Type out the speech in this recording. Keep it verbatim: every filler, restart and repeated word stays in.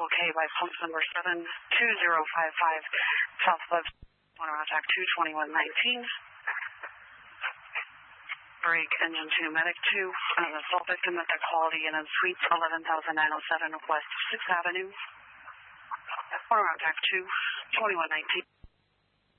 Vehicle K by pump number seven two zero five five, Southwest on around track two twenty-one nineteen. Brake engine two, medic two, and the assault victim at the Quality Inn and Suites, eleven thousand nine hundred seven West sixth Avenue. On around track two twenty-one nineteen.